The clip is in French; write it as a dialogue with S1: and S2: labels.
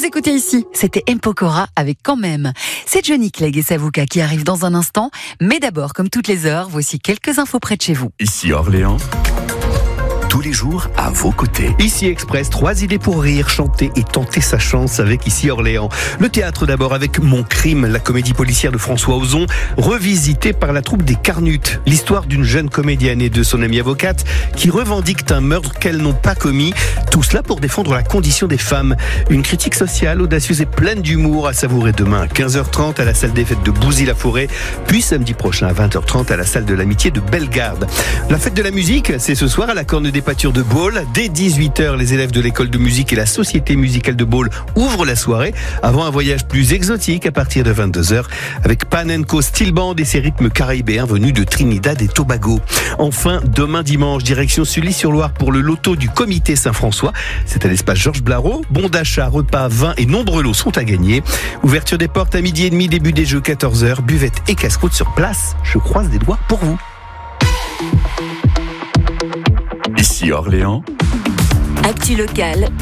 S1: Vous écoutez ici, c'était M. Pokora avec Quand même. C'est Johnny Clegg et Savuka qui arrivent dans un instant. Mais d'abord, comme toutes les heures, voici quelques infos près de chez vous.
S2: Ici Orléans. Tous les jours à vos côtés.
S3: Ici Express, 3 idées pour rire, chanter et tenter sa chance avec Ici Orléans. Le théâtre d'abord avec Mon crime, la comédie policière de François Ozon, revisitée par la troupe des Carnutes. L'histoire d'une jeune comédienne et de son amie avocate qui revendiquent un meurtre qu'elles n'ont pas commis. Tout cela pour défendre la condition des femmes. Une critique sociale audacieuse et pleine d'humour à savourer demain à 15h30 à la salle des fêtes de Bouzy-la-Forêt, puis samedi prochain à 20h30 à la salle de l'amitié de Bellegarde. La fête de la musique, c'est ce soir à la Corne des Pâtures de Baule. Dès 18h, les élèves de l'école de musique et la Société musicale de Baule ouvrent la soirée avant un voyage plus exotique à partir de 22h avec Panenko Steel Band et ses rythmes caribéens venus de Trinidad et Tobago. Enfin, demain dimanche, direction Sully-sur-Loire pour le loto du comité Saint-François. C'est à l'espace Georges Blareau. Bons d'achat, repas, vins et nombreux lots sont à gagner. Ouverture des portes à 12h30, début des jeux 14h, buvette et casse-croûte sur place. Je croise des doigts pour vous.
S2: Ici Orléans.
S1: Actu locale,